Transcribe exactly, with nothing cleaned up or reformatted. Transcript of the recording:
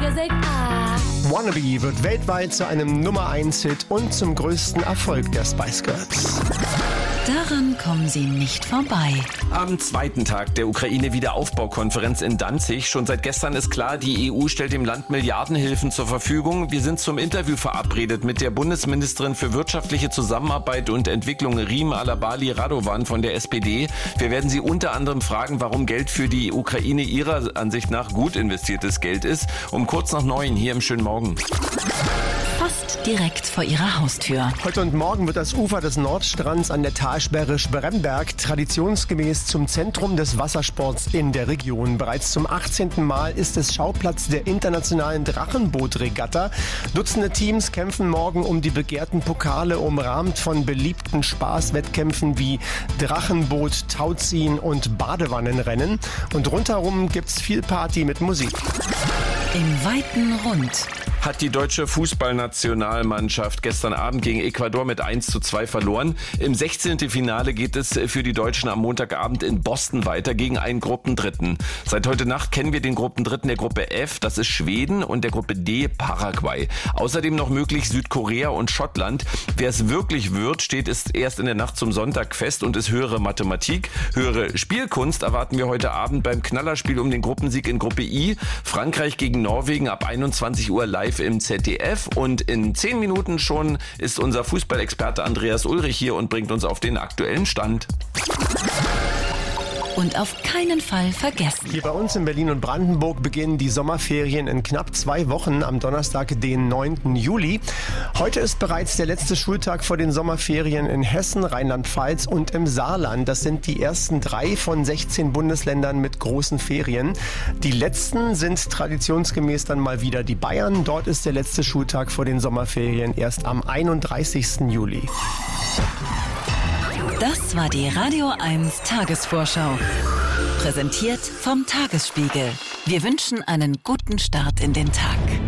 music. Ah. Wannabe wird weltweit zu einem Nummer eins Hit und zum größten Erfolg der Spice Girls. Daran kommen sie nicht vorbei. Am zweiten Tag der Ukraine-Wiederaufbaukonferenz in Danzig. Schon seit gestern ist klar, die E U stellt dem Land Milliardenhilfen zur Verfügung. Wir sind zum Interview verabredet mit der Bundesministerin für wirtschaftliche Zusammenarbeit und Entwicklung, Rim Alabali Radovan von der S P D. Wir werden sie unter anderem fragen, warum Geld für die Ukraine ihrer Ansicht nach gut investiertes Geld ist. Um kurz nach neun hier im schönen Morgen. Fast direkt vor ihrer Haustür. Heute und morgen wird das Ufer des Nordstrands an der Talsperre Spremberg traditionsgemäß zum Zentrum des Wassersports in der Region. Bereits zum achtzehnten Mal ist es Schauplatz der internationalen Drachenboot-Regatta. Dutzende Teams kämpfen morgen um die begehrten Pokale, umrahmt von beliebten Spaßwettkämpfen wie Drachenboot, Tauziehen und Badewannenrennen. Und rundherum gibt's viel Party mit Musik. Im weiten Rund hat die deutsche Fußballnationalmannschaft gestern Abend gegen Ecuador mit eins zu zwei verloren. Im sechzehnten Finale geht es für die Deutschen am Montagabend in Boston weiter gegen einen Gruppendritten. Seit heute Nacht kennen wir den Gruppendritten der Gruppe F, das ist Schweden, und der Gruppe D, Paraguay. Außerdem noch möglich Südkorea und Schottland. Wer es wirklich wird, steht es erst in der Nacht zum Sonntag fest und ist höhere Mathematik. Höhere Spielkunst erwarten wir heute Abend beim Knallerspiel um den Gruppensieg in Gruppe I. Frankreich gegen Norwegen ab einundzwanzig Uhr live im Z D F, und in zehn Minuten schon ist unser Fußballexperte Andreas Ulrich hier und bringt uns auf den aktuellen Stand. Und auf keinen Fall vergessen. Hier bei uns in Berlin und Brandenburg beginnen die Sommerferien in knapp zwei Wochen am Donnerstag, den neunten Juli. Heute ist bereits der letzte Schultag vor den Sommerferien in Hessen, Rheinland-Pfalz und im Saarland. Das sind die ersten drei von sechzehn Bundesländern mit großen Ferien. Die letzten sind traditionsgemäß dann mal wieder die Bayern. Dort ist der letzte Schultag vor den Sommerferien erst am einunddreißigsten Juli. Das war die Radio eins Tagesvorschau. Präsentiert vom Tagesspiegel. Wir wünschen einen guten Start in den Tag.